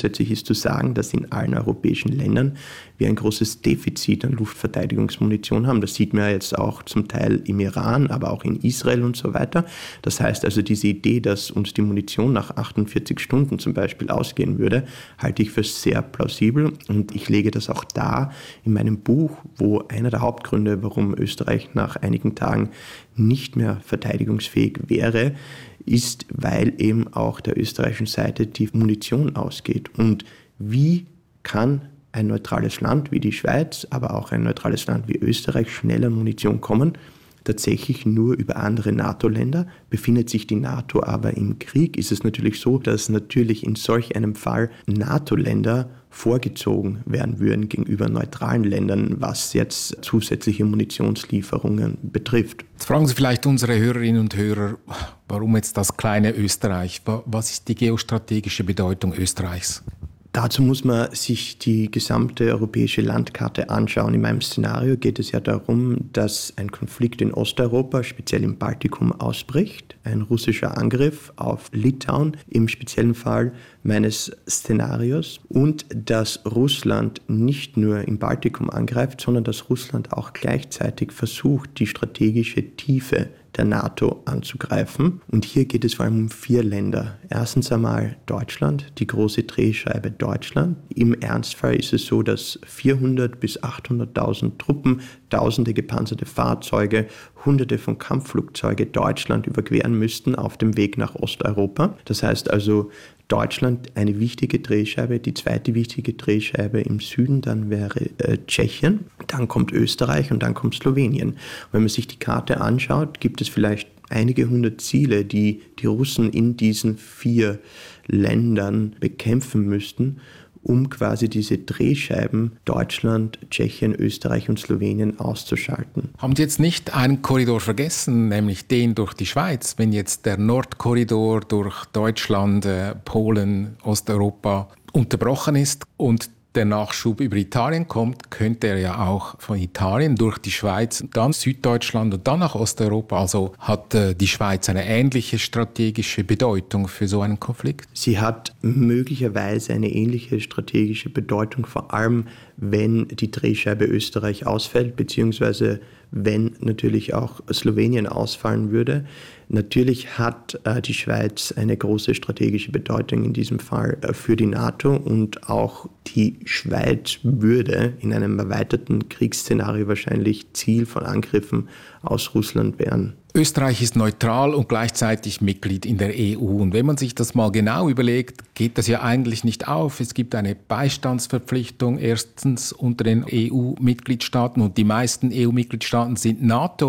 grundsätzlich ist zu sagen, dass in allen europäischen Ländern wir ein großes Defizit an Luftverteidigungsmunition haben. Das sieht man ja jetzt auch zum Teil im Iran, aber auch in Israel und so weiter. Das heißt also, diese Idee, dass uns die Munition nach 48 Stunden zum Beispiel ausgehen würde, halte ich für sehr plausibel. Und ich lege das auch dar in meinem Buch, wo einer der Hauptgründe, warum Österreich nach einigen Tagen nicht mehr verteidigungsfähig wäre, ist, weil eben auch der österreichischen Seite die Munition ausgeht. Und wie kann ein neutrales Land wie die Schweiz, aber auch ein neutrales Land wie Österreich schneller Munition kommen? Tatsächlich nur über andere NATO-Länder. Befindet sich die NATO aber im Krieg, ist es natürlich so, dass natürlich in solch einem Fall NATO-Länder vorgezogen werden würden gegenüber neutralen Ländern, was jetzt zusätzliche Munitionslieferungen betrifft. Jetzt fragen Sie vielleicht unsere Hörerinnen und Hörer, warum jetzt das kleine Österreich? Was ist die geostrategische Bedeutung Österreichs? Dazu muss man sich die gesamte europäische Landkarte anschauen. In meinem Szenario geht es ja darum, dass ein Konflikt in Osteuropa, speziell im Baltikum, ausbricht. Ein russischer Angriff auf Litauen im speziellen Fall meines Szenarios. Und dass Russland nicht nur im Baltikum angreift, sondern dass Russland auch gleichzeitig versucht, die strategische Tiefe der NATO anzugreifen. Und hier geht es vor allem um 4 Länder. Erstens einmal Deutschland, die große Drehscheibe Deutschland. Im Ernstfall ist es so, dass 400.000 bis 800.000 Truppen, tausende gepanzerte Fahrzeuge, hunderte von Kampfflugzeugen Deutschland überqueren müssten auf dem Weg nach Osteuropa. Das heißt also, Deutschland eine wichtige Drehscheibe, die zweite wichtige Drehscheibe im Süden, dann wäre Tschechien, dann kommt Österreich und dann kommt Slowenien. Und wenn man sich die Karte anschaut, gibt es vielleicht einige hundert Ziele, die die Russen in diesen 4 Ländern bekämpfen müssten, um quasi diese Drehscheiben Deutschland, Tschechien, Österreich und Slowenien auszuschalten. Haben Sie jetzt nicht einen Korridor vergessen, nämlich den durch die Schweiz? Wenn jetzt der Nordkorridor durch Deutschland, Polen, Osteuropa unterbrochen ist und der Nachschub über Italien kommt, könnte er ja auch von Italien durch die Schweiz, dann Süddeutschland und dann nach Osteuropa. Also hat die Schweiz eine ähnliche strategische Bedeutung für so einen Konflikt? Sie hat möglicherweise eine ähnliche strategische Bedeutung, vor allem wenn die Drehscheibe Österreich ausfällt, beziehungsweise wenn natürlich auch Slowenien ausfallen würde. Natürlich hat die Schweiz eine große strategische Bedeutung in diesem Fall für die NATO und auch die Schweiz würde in einem erweiterten Kriegsszenario wahrscheinlich Ziel von Angriffen aus Russland werden. Österreich ist neutral und gleichzeitig Mitglied in der EU. Und wenn man sich das mal genau überlegt, geht das ja eigentlich nicht auf. Es gibt eine Beistandsverpflichtung erstens unter den EU-Mitgliedstaaten und die meisten EU-Mitgliedstaaten sind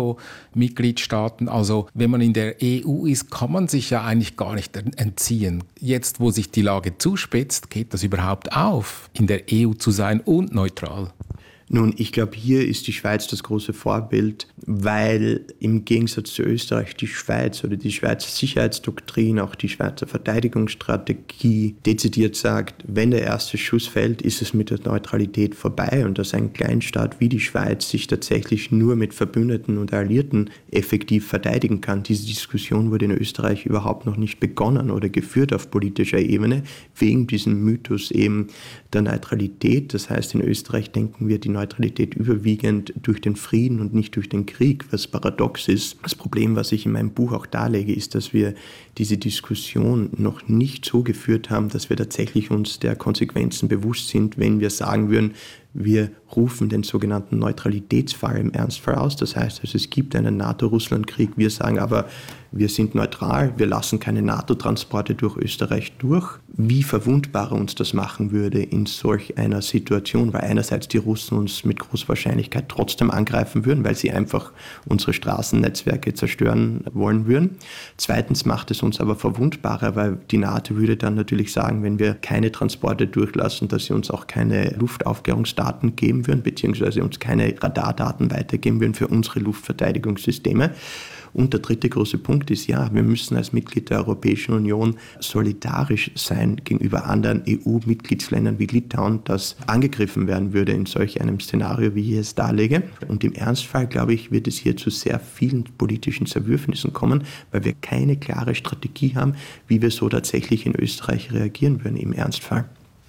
NATO-Mitgliedstaaten. Also wenn man in der EU ist, kann man sich ja eigentlich gar nicht entziehen. Jetzt, wo sich die Lage zuspitzt, geht das überhaupt auf, in der EU zu sein und neutral? Nun, ich glaube, hier ist die Schweiz das große Vorbild, weil im Gegensatz zu Österreich die Schweiz oder die Schweizer Sicherheitsdoktrin, auch die Schweizer Verteidigungsstrategie dezidiert sagt, wenn der erste Schuss fällt, ist es mit der Neutralität vorbei und dass ein Kleinstaat wie die Schweiz sich tatsächlich nur mit Verbündeten und Alliierten effektiv verteidigen kann. Diese Diskussion wurde in Österreich überhaupt noch nicht begonnen oder geführt auf politischer Ebene, wegen diesem Mythos eben der Neutralität. Das heißt, in Österreich denken wir die Neutralität überwiegend durch den Frieden und nicht durch den Krieg, was paradox ist. Das Problem, was ich in meinem Buch auch darlege, ist, dass wir diese Diskussion noch nicht so geführt haben, dass wir tatsächlich uns der Konsequenzen bewusst sind, wenn wir sagen würden, wir rufen den sogenannten Neutralitätsfall im Ernstfall aus. Das heißt, also, es gibt einen NATO-Russland-Krieg. Wir sagen aber, wir sind neutral, wir lassen keine NATO-Transporte durch Österreich durch. Wie verwundbar uns das machen würde in solch einer Situation, weil einerseits die Russen uns mit großer Wahrscheinlichkeit trotzdem angreifen würden, weil sie einfach unsere Straßennetzwerke zerstören wollen würden. Zweitens macht es uns aber verwundbarer, weil die NATO würde dann natürlich sagen, wenn wir keine Transporte durchlassen, dass sie uns auch keine Luftaufklärungsdaten geben würden, beziehungsweise uns keine Radardaten weitergeben würden für unsere Luftverteidigungssysteme. Und der dritte große Punkt ist, ja, wir müssen als Mitglied der Europäischen Union solidarisch sein gegenüber anderen EU-Mitgliedsländern wie Litauen, das angegriffen werden würde in solch einem Szenario, wie ich es darlege. Und im Ernstfall, glaube ich, wird es hier zu sehr vielen politischen Zerwürfnissen kommen, weil wir keine klare Strategie haben, wie wir so tatsächlich in Österreich reagieren würden im Ernstfall.